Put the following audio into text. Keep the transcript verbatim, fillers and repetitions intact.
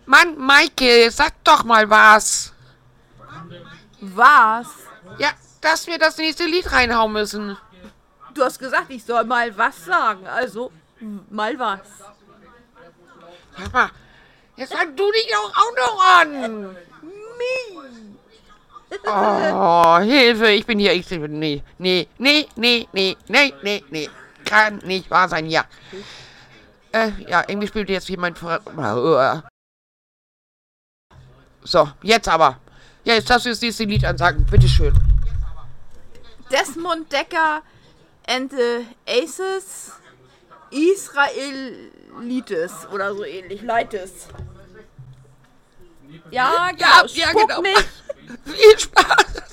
Mann, Maike, sag doch mal was. Was? Ja, dass wir das nächste Lied reinhauen müssen. Du hast gesagt, ich soll mal was sagen. Also, mal was. Sag mal, jetzt fang du dich doch auch noch an. Oh, Hilfe, ich bin hier. Ich, nee, nee, nee, nee, nee, nee, nee, nee. Kann nicht wahr sein, ja. Äh, ja, irgendwie spielt jetzt jemand vor. So, jetzt aber. Ja, jetzt darfst du das nächste Lied ansagen. Bitteschön. Desmond Dekker and the Aces Israelites oder so ähnlich. Leites. Ja, genau. Ja, ja, Spuck genau. nicht. Viel Spaß.